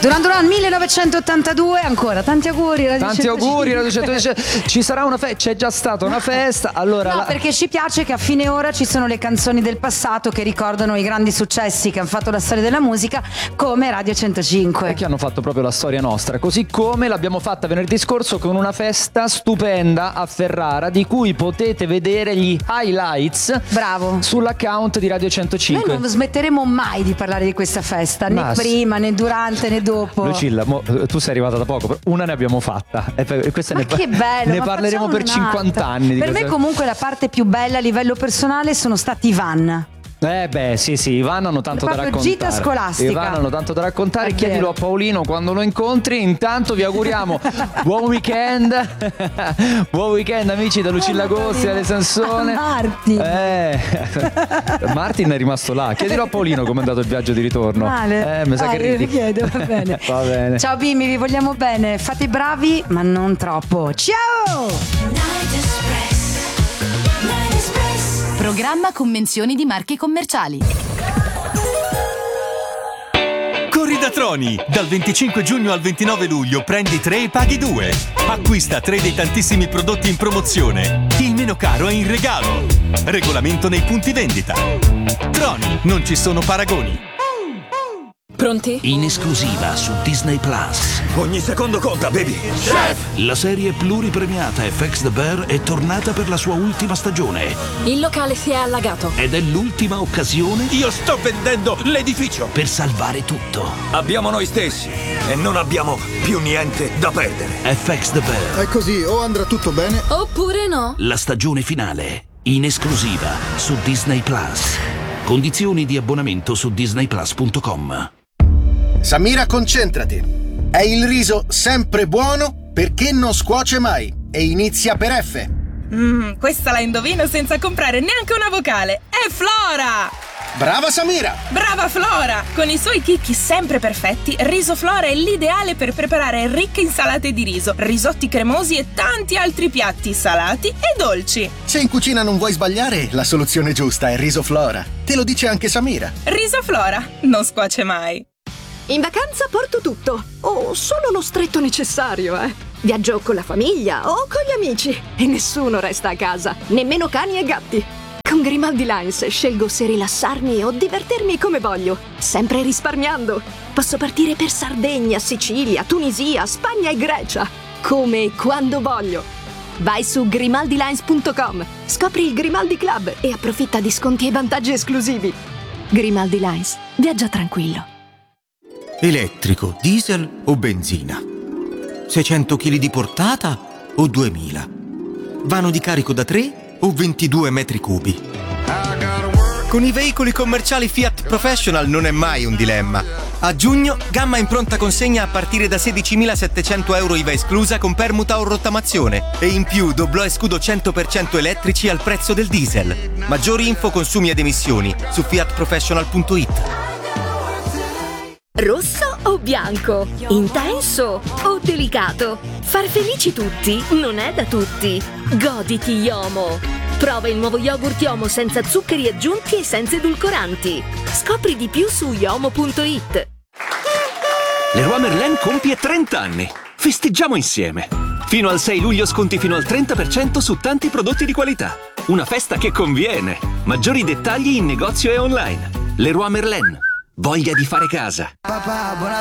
Duran Duran 1982, ancora tanti auguri Radio Tanti 105. auguri Radio 105. Ci sarà una festa, c'è già stata una festa. Allora No, perché ci piace che a fine ora ci sono le canzoni del passato che ricordano i grandi successi che hanno fatto la storia della musica, come Radio 105. e che hanno fatto proprio la storia nostra, così come l'abbiamo fatta venerdì scorso con una festa stupenda a Ferrara, di cui potete vedere gli highlights Bravo. sull'account di Radio 105. Noi non smetteremo mai di parlare di questa festa, né Ma sì. prima, né durante, né dopo. Lucilla, tu sei arrivata da poco, una ne abbiamo fatta e questa Ma ne, che bello, ne ma parleremo per facciamo 50 anni di Per me questa- comunque la parte più bella a livello personale sono stati i van. Beh, sì, Ivan hanno tanto da Proprio raccontare. gita scolastica. Ivan hanno tanto da raccontare. È Chiedilo vero. a Paolino quando lo incontri. Intanto vi auguriamo buon weekend. Buon weekend, amici, da Lucilla Agosti, Ale Sansone. Martin. Martin è rimasto là. Chiedilo a Paolino com'è andato il viaggio di ritorno. Male. Mi sa che io ridi. vi chiedo, va bene. Va bene. Ciao bimbi, vi vogliamo bene. Fate i bravi, ma non troppo. Ciao! Programma con menzioni di marche commerciali. Corri da Troni! Dal 25 giugno al 29 luglio prendi 3 e paghi 2. Acquista 3 dei tantissimi prodotti in promozione. Il meno caro è in regalo. Regolamento nei punti vendita. Troni, non ci sono paragoni. Pronti? In esclusiva su Disney Plus. Ogni secondo conta, baby! La serie pluripremiata FX The Bear è tornata per la sua ultima stagione Il locale si è allagato. ed è l'ultima occasione Io sto vendendo l'edificio! per salvare tutto. Abbiamo noi stessi e non abbiamo più niente da perdere. FX The Bear, È così, o andrà tutto bene. Oppure no? la stagione finale, in esclusiva su Disney Plus. Condizioni di abbonamento su disneyplus.com. Samira, concentrati. È il riso sempre buono perché non scuoce mai. E inizia per F. Questa la indovino senza comprare neanche una vocale. È Flora! Brava Samira! Brava Flora! Con i suoi chicchi sempre perfetti, Riso Flora è l'ideale per preparare ricche insalate di riso, risotti cremosi e tanti altri piatti salati e dolci. Se in cucina non vuoi sbagliare, la soluzione giusta è Riso Flora. Te lo dice anche Samira. Riso Flora non scuoce mai. In vacanza porto tutto, o solo lo stretto necessario, Viaggio con la famiglia o con gli amici e nessuno resta a casa, nemmeno cani e gatti. Con Grimaldi Lines scelgo se rilassarmi o divertirmi come voglio, sempre risparmiando. Posso partire per Sardegna, Sicilia, Tunisia, Spagna e Grecia, come e quando voglio. Vai su grimaldilines.com, scopri il Grimaldi Club e approfitta di sconti e vantaggi esclusivi. Grimaldi Lines, viaggia tranquillo. Elettrico, diesel o benzina? 600 kg di portata o 2000? Vano di carico da 3 o 22 metri cubi? Con i veicoli commerciali Fiat Professional non è mai un dilemma. A giugno, gamma in pronta consegna a partire da 16.700 euro IVA esclusa con permuta o rottamazione. E in più doblò e scudo 100% elettrici al prezzo del diesel. Maggiori info, consumi ed emissioni su fiatprofessional.it. Rosso o bianco? Intenso o delicato? Far felici tutti non è da tutti. Goditi Yomo. Prova il nuovo yogurt Yomo senza zuccheri aggiunti e senza edulcoranti. Scopri di più su yomo.it. Leroy Merlin compie 30 anni. Festeggiamo insieme. Fino al 6 luglio sconti fino al 30% su tanti prodotti di qualità. Una festa che conviene. Maggiori dettagli in negozio e online. Leroy Merlin. Voglia di fare casa. Papà, buona